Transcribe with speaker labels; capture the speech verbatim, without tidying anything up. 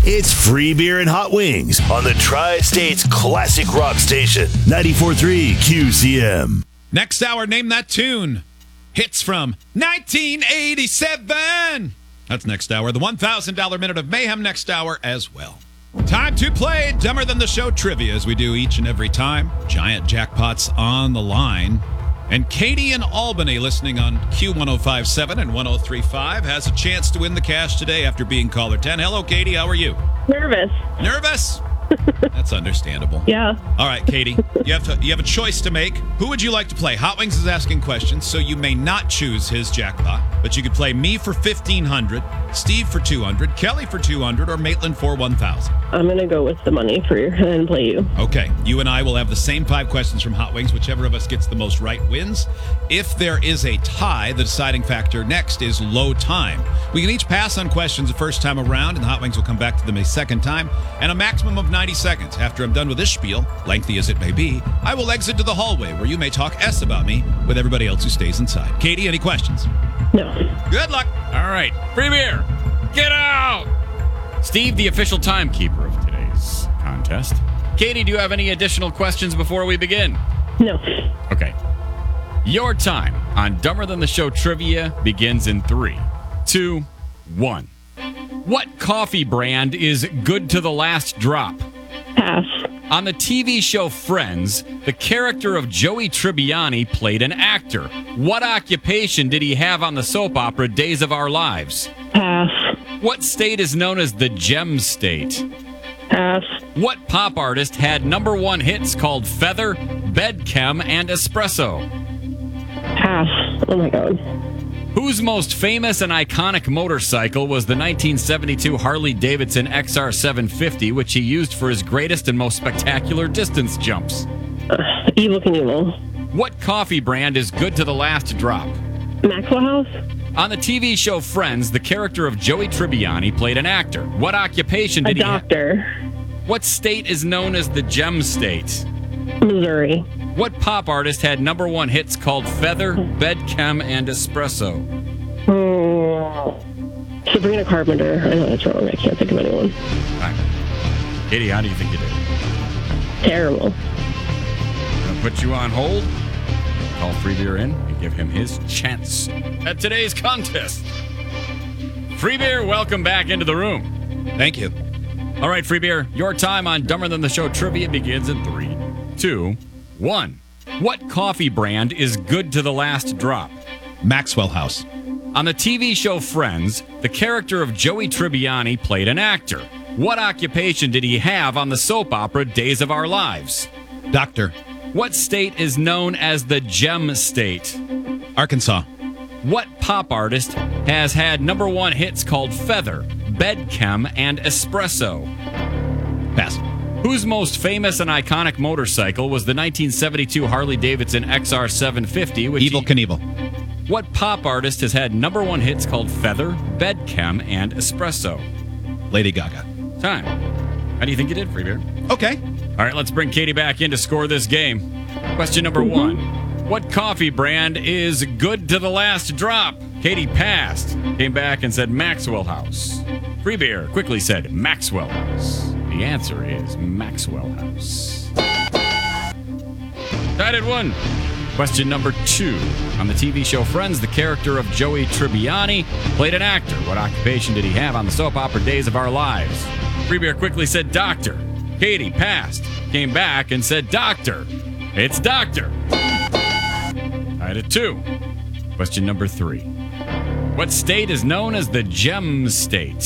Speaker 1: It's free beer and hot wings on the Tri-State's classic rock station, ninety-four point three Q C M.
Speaker 2: Next hour, name that tune. Hits from nineteen eighty-seven. That's next hour. The one thousand dollars Minute of Mayhem next hour as well. Time to play Dumber Than the Show trivia, as we do each and every time. Giant jackpots on the line. And Katie in Albany, listening on Q one oh five point seven and one oh three point five, has a chance to win the cash today after being caller ten. Hello, Katie. How are you?
Speaker 3: Nervous.
Speaker 2: Nervous? That's understandable.
Speaker 3: Yeah.
Speaker 2: All right, Katie, you have to, you have a choice to make. Who would you like to play? Hot Wings is asking questions, so you may not choose his jackpot, but you could play me for fifteen hundred dollars, Steve for two hundred dollars, Kelly for two hundred dollars, or Maitland for one thousand dollars.
Speaker 3: I'm going to go with the money for and play you.
Speaker 2: Okay. You and I will have the same five questions from Hot Wings. Whichever of us gets the most right wins. If there is a tie, the deciding factor next is low time. We can each pass on questions the first time around, and the Hot Wings will come back to them a second time, and a maximum of ninety seconds. After I'm done with this spiel, lengthy as it may be, I will exit to the hallway where you may talk S about me with everybody else who stays inside. Katie, any questions?
Speaker 3: No.
Speaker 2: Good luck.
Speaker 4: All right. Free beer. Get out! Steve, the official timekeeper of today's contest. Katie, do you have any additional questions before we begin?
Speaker 3: No.
Speaker 4: Okay. Your time on Dumber Than the Show trivia begins in three, two, one. What coffee brand is good to the last drop?
Speaker 3: Pass.
Speaker 4: On the T V show Friends, the character of Joey Tribbiani played an actor. What occupation did he have on the soap opera Days of Our Lives?
Speaker 3: Pass.
Speaker 4: What state is known as the Gem State?
Speaker 3: Pass.
Speaker 4: What pop artist had number one hits called Feather, Bedchem, and Espresso?
Speaker 3: Pass. Oh my God.
Speaker 4: Whose most famous and iconic motorcycle was the nineteen seventy-two Harley-Davidson X R seven fifty, which he used for his greatest and most spectacular distance jumps?
Speaker 3: Uh, Evil Knievel.
Speaker 4: What coffee brand is good to the last drop?
Speaker 3: Maxwell House.
Speaker 4: On the T V show Friends, the character of Joey Tribbiani played an actor. What occupation
Speaker 3: A
Speaker 4: did he have?
Speaker 3: doctor.
Speaker 4: What state is known as the Gem State?
Speaker 3: Missouri.
Speaker 4: What pop artist had number one hits called Feather, Bedchem, and Espresso?
Speaker 3: Hmm. Sabrina Carpenter. I know that's wrong. I can't think of anyone.
Speaker 4: All right. Katie, how do you think you did?
Speaker 3: Terrible.
Speaker 4: I'm gonna put you on hold. Call Free Beer in and give him his chance at today's contest. Free Beer, welcome back into the room.
Speaker 2: Thank you.
Speaker 4: All right, Free Beer, your time on Dumber Than the Show trivia begins in three, two, one. What coffee brand is good to the last drop?
Speaker 2: Maxwell House.
Speaker 4: On the T V show Friends, the character of Joey Tribbiani played an actor. What occupation did he have on the soap opera Days of Our Lives?
Speaker 2: Doctor.
Speaker 4: What state is known as the Gem State?
Speaker 2: Arkansas.
Speaker 4: What pop artist has had number one hits called Feather, Bedchem, and Espresso?
Speaker 2: Pass.
Speaker 4: Whose most famous and iconic motorcycle was the nineteen seventy-two Harley-Davidson X R seven fifty? Which
Speaker 2: Evil
Speaker 4: he,
Speaker 2: Knievel.
Speaker 4: What pop artist has had number one hits called Feather, Bedchem, and Espresso?
Speaker 2: Lady Gaga.
Speaker 4: Time. How do you think you did, Free Beer?
Speaker 2: Okay.
Speaker 4: All right, let's bring Katie back in to score this game. Question number one. What coffee brand is good to the last drop? Katie passed, came back and said Maxwell House. Free Beer quickly said Maxwell House. The answer is Maxwell House. Tied at one. Question number two. On the T V show Friends, the character of Joey Tribbiani played an actor. What occupation did he have on the soap opera Days of Our Lives? Free Beer quickly said doctor. Katie passed, came back and said doctor. It's doctor. Tied at two. Question number three. What state is known as the Gem State?